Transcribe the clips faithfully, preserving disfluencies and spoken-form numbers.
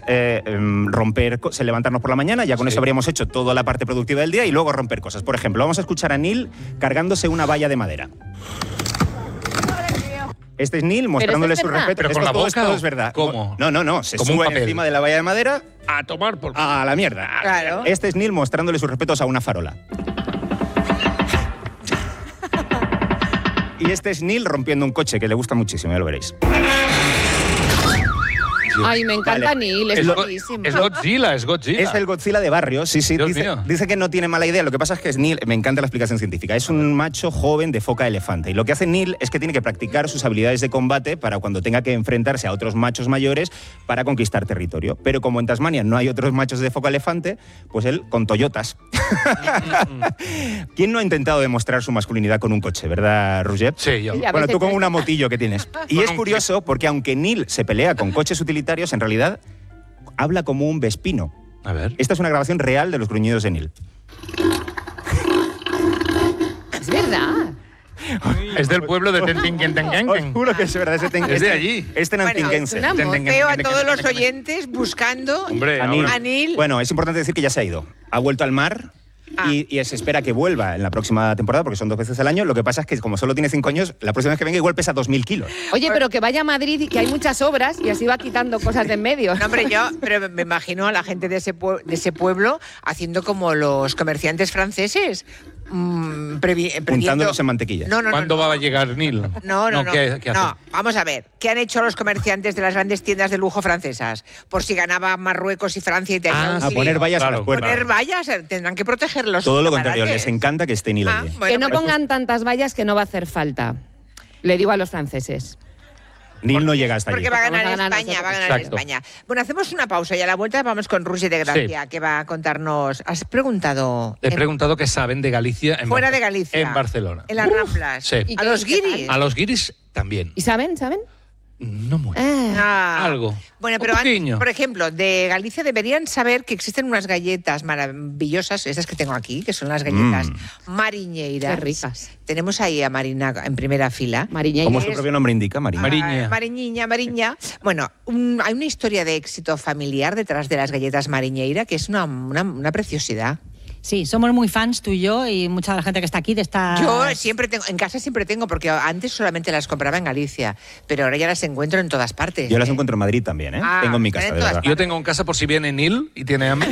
eh, romper, se levantarnos por la mañana, ya con Sí. eso habríamos hecho toda la parte productiva del día y luego romper cosas. Por ejemplo, vamos a escuchar a Neil cargándose una valla de madera. Este es Neil mostrándole esto su es verdad. respeto. ¿Pero Esto con la todo, boca todo o es verdad. cómo? No, no, no. Se Como un sube papel. encima de la valla de madera A tomar por... a la mierda. Claro. Este es Neil mostrándole sus respetos a una farola. Y este es Neil rompiendo un coche que le gusta muchísimo, ya lo veréis. Ay, me encanta Vale. Neil, es Es, Go- buenísimo. es Godzilla, es Godzilla. Es el Godzilla de barrio, sí, sí. Dios Dice, mío. dice que no tiene mala idea. Lo que pasa es que es Neil, me encanta la explicación científica, es un macho joven de foca elefante. Y lo que hace Neil es que tiene que practicar sus habilidades de combate para cuando tenga que enfrentarse a otros machos mayores para conquistar territorio. Pero como en Tasmania no hay otros machos de foca elefante, pues él con Toyotas. ¿Quién no ha intentado demostrar su masculinidad con un coche, verdad, Roger? Sí, yo. Sí, a Bueno, veces tú con es- una motillo que tienes. Y Con es un curioso porque aunque Neil se pelea con coches utilitarios, en realidad habla como un vespino. A ver. Esta es una grabación real de los gruñidos de Neil. Es verdad. Es del pueblo de Os Tentinquentenquenquen. juro que es verdad. Es de, Es de allí. Es Bueno, tenantinquense. es una mo- Veo a todos los oyentes buscando Hombre, A Neil. ahora- a Neil. Bueno, es importante decir que ya se ha ido. Ha vuelto al mar Ah. y, y se espera que vuelva en la próxima temporada, porque son dos veces al año. Lo que pasa es que como solo tiene cinco años, la próxima vez que venga igual pesa dos mil kilos. Oye, pero que vaya a Madrid y que hay muchas obras y así va quitando cosas de en medio. No, hombre, yo pero me imagino a la gente de ese, pue- de ese pueblo haciendo como los comerciantes franceses. mm, previ- previendo- Untándolos en mantequilla. No, no, no. ¿Cuándo no. va a llegar Neil? No, no, no. ¿qué, qué hace? No, vamos a ver. ¿Qué han hecho los comerciantes de las grandes tiendas de lujo francesas? Por si ganaba Marruecos y Francia y tenía Ah, un A lío. poner vallas a Claro. las puertas. Poner vallas, eh, tendrán que protegerlos. Todo lo contrario, les encanta que esté Neil Ah, allí. bueno, que no pues- pongan tantas vallas que no va a hacer falta. Le digo a los franceses. Neil no llega hasta allí. Porque va a ganar Vamos a ganar España, va a nosotros. ganar Exacto. España. Bueno, hacemos una pausa y a la vuelta vamos con Roger de Gracia, que va a contarnos. ¿Has preguntado? Le he en- preguntado qué saben de Galicia en Fuera Bar- de Galicia. En Barcelona. En las Ramblas. sí. ¿Y A qué- los qué tal? guiris. A los guiris también. ¿Y saben? ¿Saben? No mucho. Ah. Ah. Algo. Bueno, Un pero antes, poquillo. por ejemplo, de Galicia deberían saber que existen unas galletas maravillosas, esas que tengo aquí, que son las galletas mariñeiras. Qué ricas. Tenemos ahí a Marina en primera fila. Mariñeira. Como su propio nombre indica, Marina. Mari- Mariña. Ah, Mariñiña, Mariña. Bueno, un- hay una historia de éxito familiar detrás de las galletas mariñeira que es una, una, una preciosidad. Sí, somos muy fans tú y yo y mucha de la gente que está aquí de esta... Yo siempre tengo, en casa siempre tengo, porque antes solamente las compraba en Galicia, pero ahora ya las encuentro en todas partes. Yo las ¿eh? encuentro en Madrid también, ¿eh? Ah, Tengo en mi casa, en de todas verdad. partes. Yo tengo en casa por si viene Neil y tiene hambre.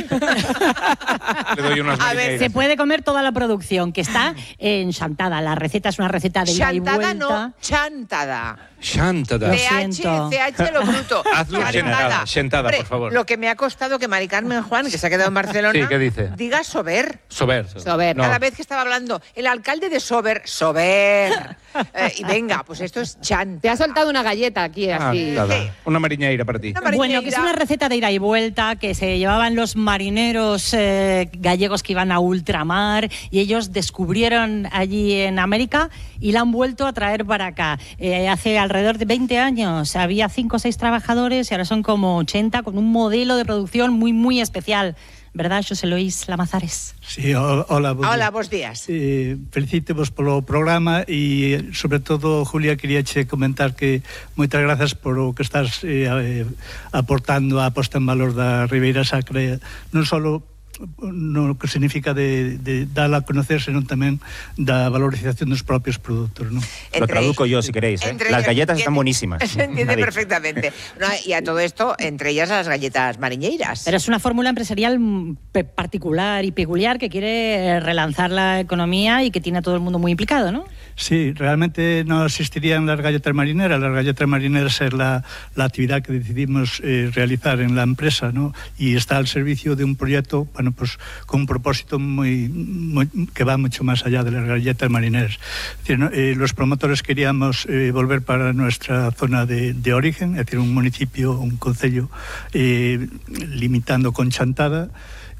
Le doy unas A ver, mariñeiras. Se puede comer toda la producción, que está enchantada. La receta es una receta de ida y Chantada vuelta. no, chantada. Chantada. Lo C H, siento. C H lo bruto. Hazlo Chantada. sentada, sentada, Hombre, por favor. Lo que me ha costado que Mari Carmen Juan, que se ha quedado en Barcelona, Sí, ¿qué dice? diga Sober. Sober. Sober. No. Cada vez que estaba hablando, el alcalde de Sober, Sober. Eh, y venga, pues esto es chanta. Te ha soltado una galleta aquí Ah, así. nada. Sí. Una mariñeira para ti. Una Bueno, mariñeira. que es una receta de ida y vuelta que se llevaban los marineros eh, gallegos que iban a ultramar y ellos descubrieron allí en América y la han vuelto a traer para acá. Eh, hace alrededor de veinte años había cinco o seis trabajadores y ahora son como ochenta con un modelo de producción muy, muy especial. ¿Verdad, José Luis Lamazares? Sí, o- hola, bos Hola, días. vos días. Eh, felicítevos polo programa e, sobre todo, Julia, quería che comentar que moitas grazas por o que estás eh, eh, aportando a posta en valor da Ribeira Sacra, non só no que significa de, de darla a conocer, senón tamén da valorización dos propios produtos, ¿no? Lo traduzco yo, si queréis, ¿eh? entre Las ellas galletas se están entiende- buenísimas. Se entiende Nadie. perfectamente. No, y a todo esto, entre ellas las galletas mariñeiras. Pero es una fórmula empresarial mm, pe- particular y peculiar que quiere eh, relanzar la economía y que tiene a todo el mundo muy implicado, ¿no? Sí, realmente no existirían las galletas marineras. Las galletas marineras es la, la actividad que decidimos eh, realizar en la empresa, ¿no? Y está al servicio de un proyecto, bueno, pues con un propósito muy, muy que va mucho más allá de las galletas marineras. Es decir, ¿no? eh, los promotores queríamos eh, volver para nuestra zona de, de origen, es decir, un municipio, un concello, eh, limitando con Chantada.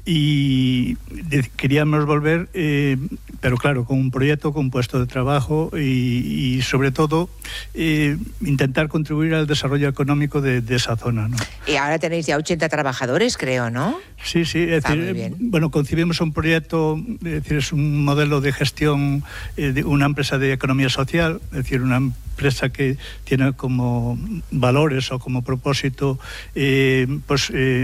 Y de- queríamos volver, eh, pero claro, con un proyecto, con un puesto de trabajo y, y sobre todo eh, intentar contribuir al desarrollo económico de, de esa zona, ¿no? Y ahora tenéis ya ochenta trabajadores, creo, ¿no? Sí, sí, es Está decir, muy bien. bueno, concibimos un proyecto, es decir, es un modelo de gestión eh, de una empresa de economía social, es decir, una empresa que tiene como valores o como propósito, eh, pues, eh,